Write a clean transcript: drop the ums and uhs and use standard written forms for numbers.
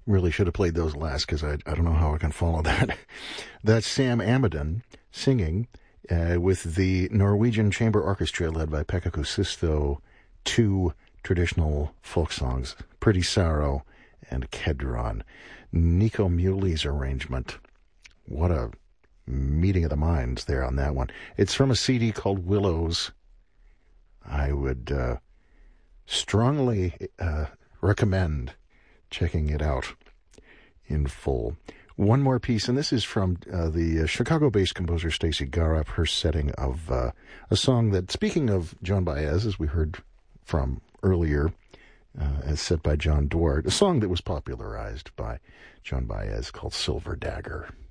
really should have played those last because I don't know how I can follow that. That's Sam Amidon singing with the Norwegian Chamber Orchestra led by Pekka Kuusisto, two traditional folk songs, Pretty Sorrow and Kedron. Nico Muley's arrangement. What a meeting of the minds there on that one. It's from a CD called Willows. I would strongly recommend checking it out in full. One more piece, and this is from the Chicago-based composer Stacy Garup, her setting of a song that, speaking of Joan Baez, as we heard from earlier, as set by John Dward, a song that was popularized by Joan Baez called Silver Dagger.